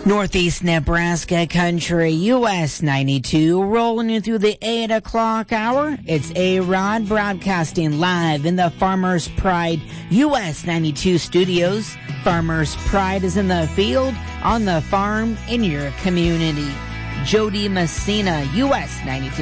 Northeast Nebraska country, US 92, rolling you through the 8 o'clock hour. It's A-Rod broadcasting live in the Farmers Pride US 92 studios. Farmers Pride is in the field, on the farm, in your community. Jody Messina, US 92.